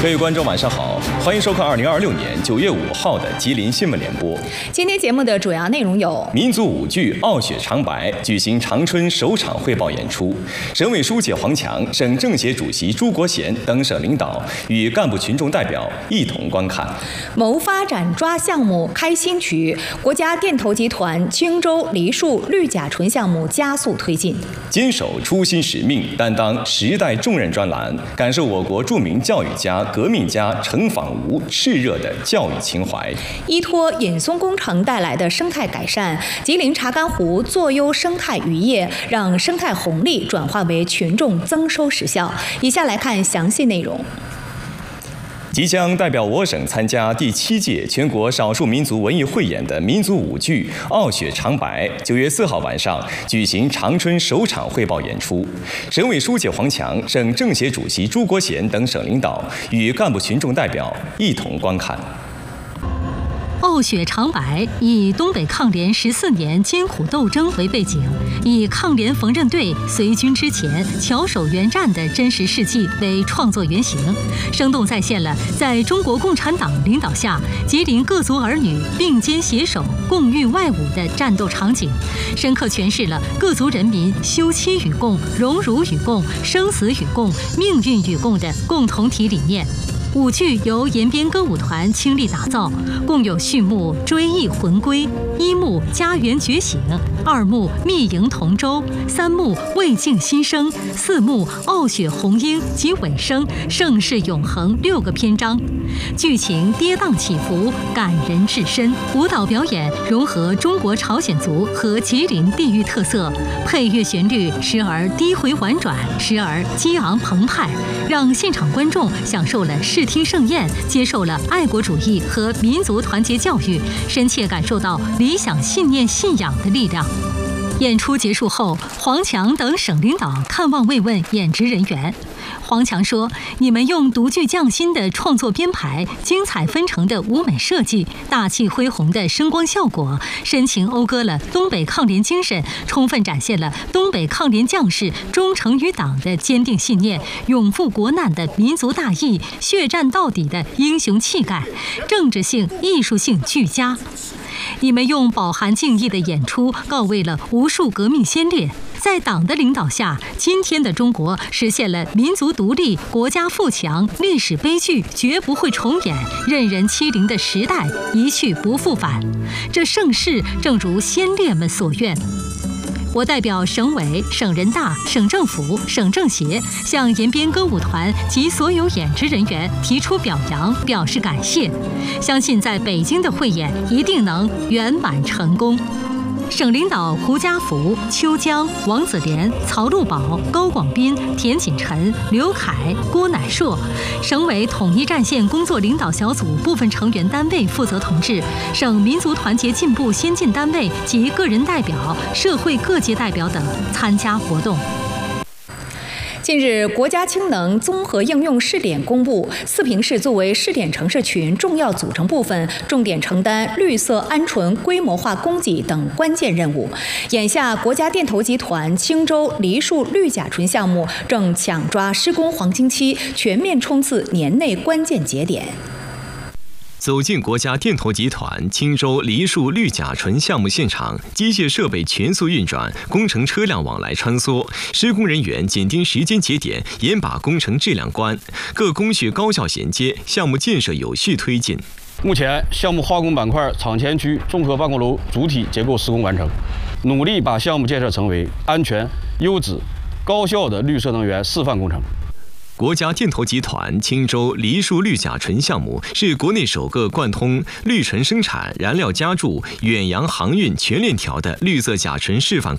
各位观众晚上好，欢迎收看2026年9月5号的吉林新闻联播。 今天节目的主要内容有： 民族舞剧《傲雪长白》举行长春首场汇报演出，省委书记黄强、省政协主席朱国贤等省领导与干部群众代表一同观看。 谋发展抓项目开新局，国家电投集团青州梨树绿甲醇项目加速推进。 坚守初心使命，担当时代重任专栏，感受我国著名教育家、革命家程仿吾炽热的教育情怀。 依托引松工程带来的生态改善，吉林查干湖坐优生态渔业，让生态红利转化为群众增收实效。以下来看详细内容。 即将代表我省参加第7届全国少数民族文艺汇演的民族舞剧《傲雪长白》9月4号晚上举行长春首场汇报演出，省委书记黄强、省政协主席朱国贤等省领导与干部群众代表一同观看。 傲雪长白以东北抗联14年艰苦斗争为背景，以抗联缝纫队随军之前翘首援战的真实事迹为创作原型，生动再现了在中国共产党领导下吉林各族儿女并肩携手共御外侮的战斗场景，深刻诠释了各族人民休戚与共、荣辱与共、生死与共、命运与共的共同体理念。舞剧由延边歌舞团倾力打造，共有序幕追忆魂归、1幕家园觉醒、2幕密营同舟、3幕未尽新生、4幕傲雪红英及尾声盛世永恒6个篇章。剧情跌宕起伏，感人至深。舞蹈表演融合中国朝鲜族和吉林地域特色，配乐旋律时而低回婉转，时而激昂澎湃，让现场观众享受了视听盛宴，接受了爱国主义和民族团结教育，深切感受到理想信念信仰的力量。演出结束后，黄强等省领导看望慰问演职人员。黄强说：“你们用独具匠心的创作编排、精彩纷呈的舞美设计、大气恢宏的声光效果，深情讴歌了东北抗联精神，充分展现了东北抗联将士忠诚于党的坚定信念、永赴国难的民族大义、血战到底的英雄气概，政治性、艺术性俱佳。你们用饱含敬意的演出告慰了无数革命先烈。在党的领导下，今天的中国实现了民族独立、国家富强，历史悲剧绝不会重演，任人欺凌的时代一去不复返。这盛世正如先烈们所愿。我代表省委、省人大、省政府、省政协向延边歌舞团及所有演职人员提出表扬，表示感谢。相信在北京的汇演一定能圆满成功。省领导胡家福、邱江、王子莲、曹路宝、高广斌、田锦臣、刘凯、郭乃硕，省委统一战线工作领导小组部分成员单位负责同志，省民族团结进步先进单位及个人代表、社会各界代表等参加活动。 近日，国家氢能综合应用试点公布，四平市作为试点城市群重要组成部分，重点承担绿色鹌鹑规模化供给等关键任务。眼下，国家电投集团青州梨树绿甲醇项目正抢抓施工黄金期，全面冲刺年内关键节点。 走进国家电投集团青州梨树绿甲醇项目现场，机械设备全速运转，工程车辆往来穿梭，施工人员紧盯时间节点，严把工程质量关，各工序高效衔接，项目建设有序推进。 目前，项目化工板块厂前区综合办公楼主体结构施工完成，努力把项目建设成为安全、优质、高效的绿色能源示范工程。 国家电投集团青州梨树绿甲醇项目是国内首个贯通绿醇生产、燃料加注、远洋航运全链条的绿色甲醇示范